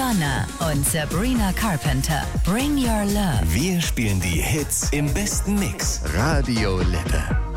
Madonna und Sabrina Carpenter. Bring Your Love. Wir spielen die Hits im besten Mix. Radio Lippe.